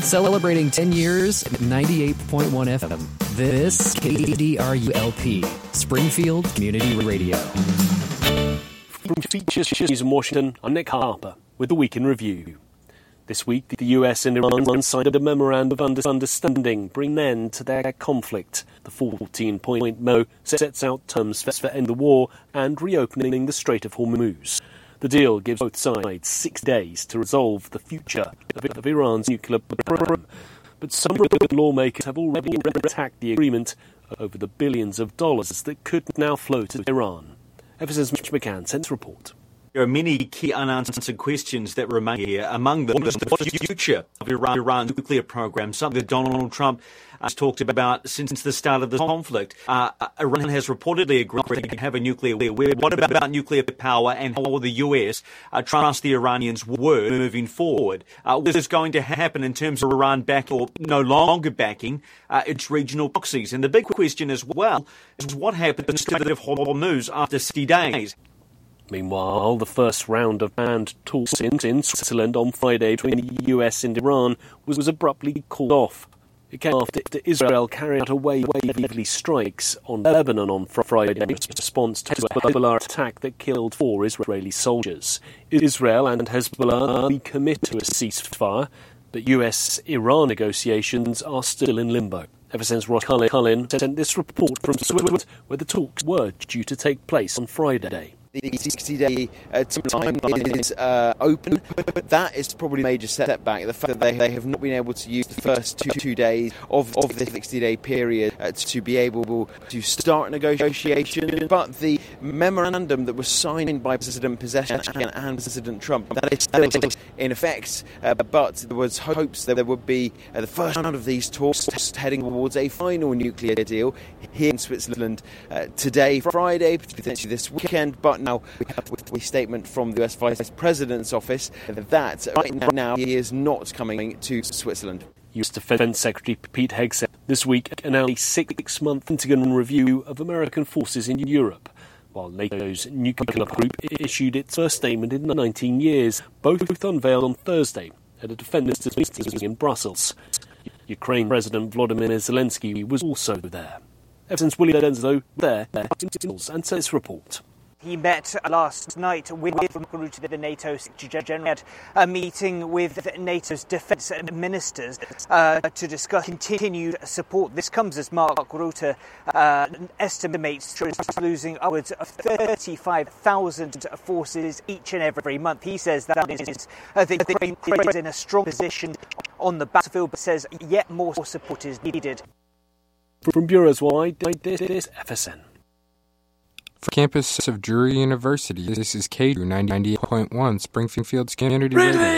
Celebrating 10 years at 98.1 FM. This KDRULP, Springfield Community Radio. From Features in Washington, I'm Nick Harper with the Week in Review. This week, the US and Iran signed a memorandum of understanding, bringing an end to their conflict. The 14-point memo sets out terms for ending the war and reopening the Strait of Hormuz. The deal gives both sides 6 days to resolve the future of Iran's nuclear program. But some lawmakers have already attacked the agreement over the billions of dollars that could now flow to Iran. FSN's Mitch McCann sends a report. There are many key unanswered questions that remain here. Among them is the future of Iran's nuclear program, something that Donald Trump has talked about since the start of the conflict. Iran has reportedly agreed to have a nuclear weapon. What about nuclear power, and how will the US trust the Iranians' word moving forward? What is going to happen in terms of Iran backing or no longer backing its regional proxies? And the big question as well is what happens to the Strait of Hormuz after 60 days? Meanwhile, the first round of planned talks in Switzerland on Friday between the US and Iran was abruptly called off. It came after Israel carried out a wave of deadly strikes on Lebanon on Friday in response to a Hezbollah attack that killed 4 Israeli soldiers. Israel and Hezbollah commit to a ceasefire, but US-Iran negotiations are still in limbo. Ever since Ross Cullen sent this report from Switzerland, where the talks were due to take place on Friday. The 60-day timeline is open, but that is probably a major setback. The fact that they have not been able to use the first two days of the 60-day period to be able to start negotiations. But the memorandum that was signed by President Pezeshkian and President Trump, that is still in effect. But there was hopes that there would be the first round of these talks heading towards a final nuclear deal here in Switzerland today, Friday, potentially this weekend. But now we have a statement from the US Vice President's office that right now he is not coming to Switzerland. US Defense Secretary Pete Hegseth this week announced a 6-month Pentagon review of American forces in Europe, while NATO's nuclear group issued its first statement in 19 years, both unveiled on Thursday at a defense meeting in Brussels. Ukraine President Volodymyr Zelensky was also there. FSN's Willie Denzo there and says this report. He met last night with Mark Rutte, the NATO Secretary General, at a meeting with NATO's defence ministers to discuss continued support. This comes as Mark Rutte estimates losing upwards of 35,000 forces each and every month. He says that is the Ukraine is in a strong position on the battlefield, but says yet more support is needed. From Bureaus Wide, this is FSN. For campus of Drury University, this is KDRU 98.1 Springfield's Community Radio.